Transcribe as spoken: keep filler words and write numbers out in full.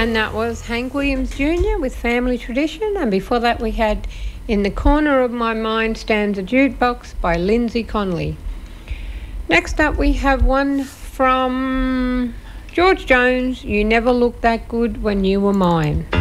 And that was Hank Williams Junior with Family Tradition. And before that we had In the Corner of My Mind Stands a Jukebox by Lindsay Connolly. Next up we have one from George Jones, You Never Looked That Good When You Were Mine.